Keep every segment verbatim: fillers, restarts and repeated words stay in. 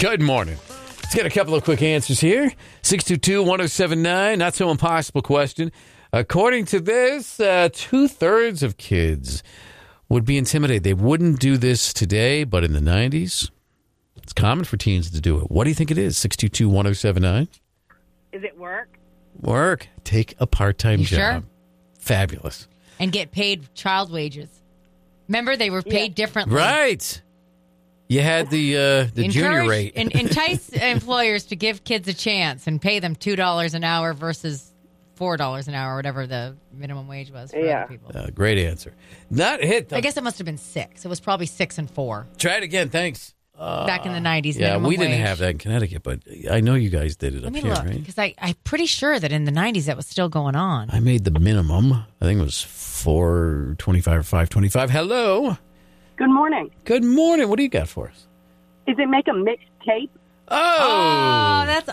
Good morning. Let's get a couple of quick answers here. six two two, one oh seven nine, not so impossible question. According to this, uh, two-thirds of kids would be intimidated. They wouldn't do this today, but in the nineties, it's common for teens to do it. What do you think it is? six two two, one oh seven nine. Is it work? Work. Take a part-time You job. sure? Fabulous. And get paid child wages. Remember, they were paid Yeah. differently. Right. You had the uh, the junior Encourage- rate. en- entice employers to give kids a chance and pay them two dollars an hour versus four dollars an hour, whatever the minimum wage was for Yeah. other people. Uh, great answer. Not hit. Though. I guess it must have been six. It was probably six and four Try it again. Thanks. Uh, back in the nineties. yeah, minimum we didn't wage. have that in Connecticut, but I know you guys did it Let up me here, look, right? because I'm pretty sure that in the nineties that was still going on. I made the minimum. I think it was four twenty-five or five twenty-five. Hello. Good morning. Good morning. What do you got for us? Is it make a mixed tape? Oh, Oh, that's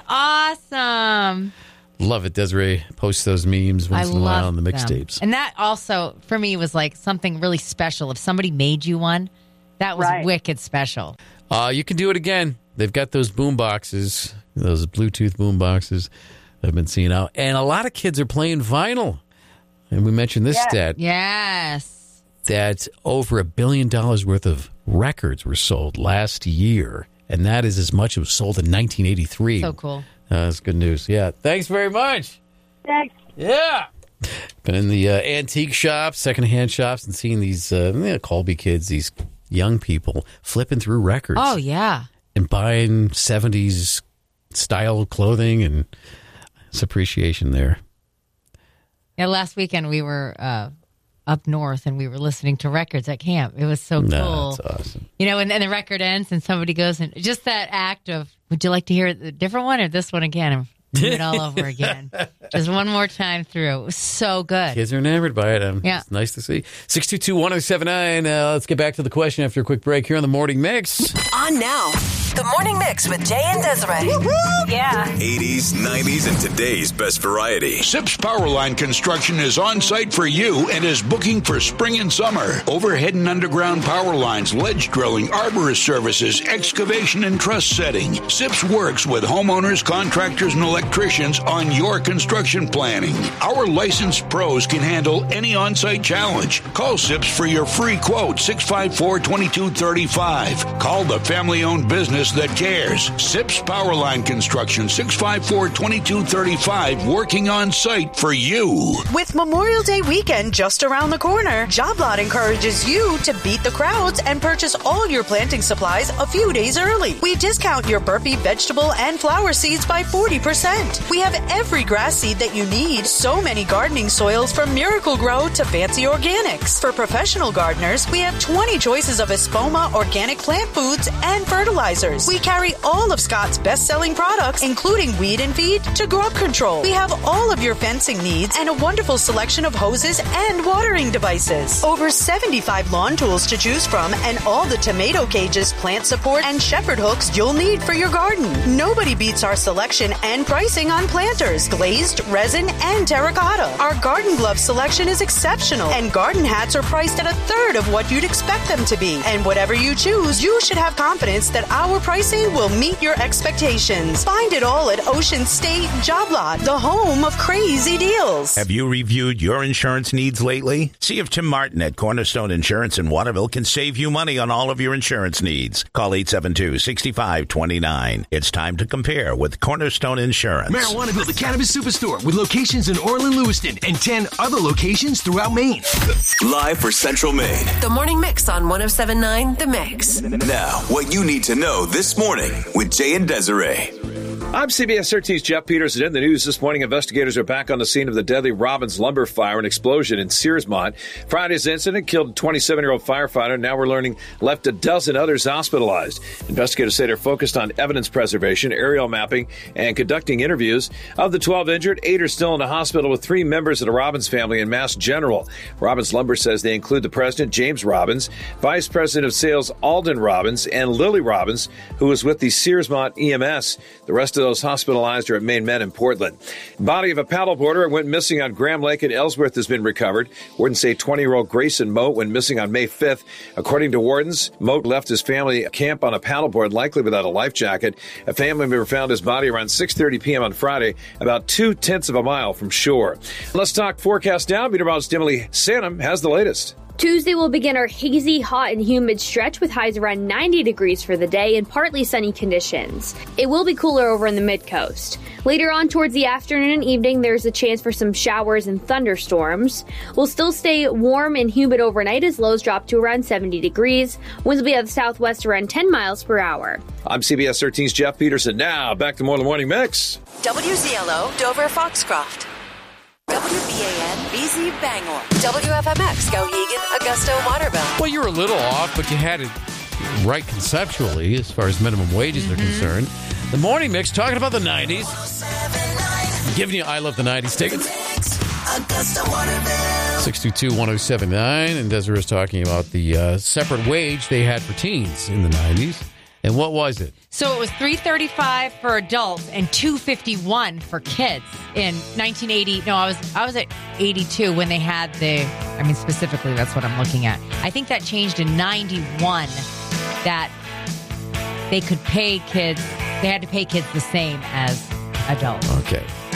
awesome. love it. Desiree posts those memes once I in a while love on the them. mixtapes. And that also, for me, was like something really special. If somebody made you one, that was Right. wicked special. Uh, you can do it again. They've got those boom boxes, those Bluetooth boom boxes I've been seeing out. And a lot of kids are playing vinyl. And we mentioned this Yeah. stat. Yes. that over a billion dollars worth of records were sold last year, and that is as much as was sold in nineteen eighty-three. So cool. Uh, that's good news. Yeah. Thanks very much. Thanks. Yeah. Been in the uh, antique shops, secondhand shops, and seeing these uh, you know, Colby kids, these young people flipping through records Oh, yeah. and buying seventies style clothing, and it's appreciation there. Yeah, last weekend we were uh, up north and we were listening to records at camp. It was so No, cool. that's awesome. You know, and then the record ends and somebody goes and just that act of, would you like to hear the different one or this one again? And do it all over again. Just one more time through. It was so good. Kids are enamored by it. Um, Yeah. It's nice to see. six two two, one oh seven nine. Uh, let's get back to the question after a quick break here on the Morning Mix. On now, the Morning Mix with Jay and Desiree. Yeah. eighties, nineties, and today's best variety. Sips Powerline Construction is on site for you and is booking for spring and summer. Overhead and underground power lines, ledge drilling, arborist services, excavation and truss setting. Sips works with homeowners, contractors, and electricians on your construction planning. Our licensed pros can handle any on-site challenge. Call Sips for your free quote, six five four, two two three five. Call the family-owned business that cares. Sips Powerline Construction, six five four, two two three five, working on site for you. With Memorial Day weekend just around the corner, JobLot encourages you to beat the crowds and purchase all your planting supplies a few days early. We discount your Burpee vegetable and flower seeds by forty percent. We have every grass seed that you need, so many gardening soils from Miracle Grow to Fancy Organics. For professional gardeners, we have twenty choices of Espoma organic plant foods and fertilizers. We carry all of Scott's best-selling products, including weed and feed to grub control. We have all of your fencing needs and a wonderful selection of hoses and watering devices. Over seventy-five lawn tools to choose from and all the tomato cages, plant support, and shepherd hooks you'll need for your garden. Nobody beats our selection and pricing on planters, glazed, resin, and terracotta. Our garden glove selection is exceptional, and garden hats are priced at a third of what you'd expect them to be. And whatever you choose, you should have confidence that our pricing will meet your expectations. Find it all at Ocean State JobLot, the home of crazy deals. Have you reviewed your insurance needs lately? See if Tim Martin at Cornerstone Insurance in Waterville can save you money on all of your insurance needs. Call eight seven two, six five two nine. It's time to compare with Cornerstone Insurance. Marijuanaville, the cannabis superstore with locations in Orland, Lewiston, and ten other locations throughout Maine. Live for Central Maine. The Morning Mix on one oh seven point nine The Mix. Now, what you need to know this morning with Jay and Desiree. I'm C B S thirteen's Jeff Peterson. In the news this morning, investigators are back on the scene of the deadly Robbins lumber fire and explosion in Searsmont. Friday's incident killed a twenty-seven-year-old firefighter. Now we're learning left a dozen others hospitalized. Investigators say they're focused on evidence preservation, aerial mapping, and conducting interviews. Of the twelve injured, eight are still in the hospital with three members of the Robbins family in Mass General. Robbins Lumber says they include the president, James Robbins, vice president of sales, Alden Robbins, and Lily Robbins, who was with the Searsmont E M S. The rest of of those hospitalized are at Maine Men in Portland. Body of a paddleboarder went missing on Graham Lake in Ellsworth has been recovered. Wardens say twenty-year-old Grayson Moat went missing on May fifth. According to wardens, Moat left his family camp on a paddleboard, likely without a life jacket. A family member found his body around six thirty p.m. on Friday, about two-tenths of a mile from shore. Let's talk forecast now. Meteorologist Emily Sanum has the latest. Tuesday will begin our hazy, hot, and humid stretch with highs around ninety degrees for the day and partly sunny conditions. It will be cooler over in the mid-coast. Later on towards the afternoon and evening, there's a chance for some showers and thunderstorms. We'll still stay warm and humid overnight as lows drop to around seventy degrees. Winds will be out of the southwest around ten miles per hour. I'm C B S thirteen's Jeff Peterson. Now, back to more of the Morning Mix. W Z L O, Dover, Foxcroft. W B A N, B Z, Bangor. W F M X, Skowhegan, Augusta, Waterville. Well, you were a little off, but you had it right conceptually as far as minimum wages mm-hmm. are concerned. The Morning Mix, talking about the nineties. Giving you I Love the nineties tickets. six two two, one oh seven nine. And Desiree is talking about the uh, separate wage they had for teens in the nineties. And what was it? So it was three thirty-five for adults and two fifty-one for kids in nineteen eighty. No, I was I was at eighty-two when they had the. I mean, specifically, that's what I'm looking at. I think that changed in ninety-one. That they could pay kids. They had to pay kids the same as adults. Okay.